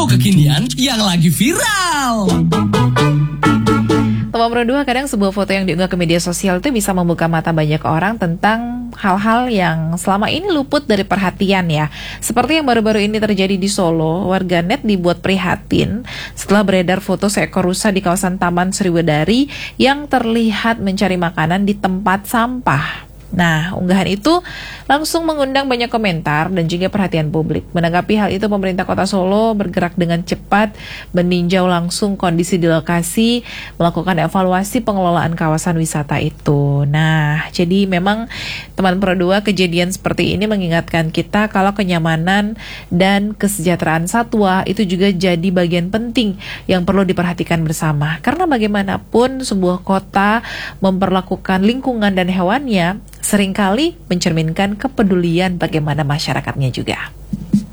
Info kekinian yang lagi viral. Teman Pro 2, kadang sebuah foto yang diunggah ke media sosial itu bisa membuka mata banyak orang tentang hal-hal yang selama ini luput dari perhatian ya. Seperti yang baru-baru ini terjadi di Solo, warganet dibuat prihatin setelah beredar foto seekor rusa di kawasan Taman Sriwedari yang terlihat mencari makanan di tempat sampah. Nah, unggahan itu langsung mengundang banyak komentar dan juga perhatian publik. Menanggapi hal itu, pemerintah Kota Solo bergerak dengan cepat, meninjau langsung kondisi di lokasi, melakukan evaluasi pengelolaan kawasan wisata itu. Nah, jadi memang teman Pro 2, kejadian seperti ini mengingatkan kita kalau kenyamanan dan kesejahteraan satwa itu juga jadi bagian penting yang perlu diperhatikan bersama. Karena bagaimanapun sebuah kota memperlakukan lingkungan dan hewannya seringkali mencerminkan kepedulian bagaimana masyarakatnya juga.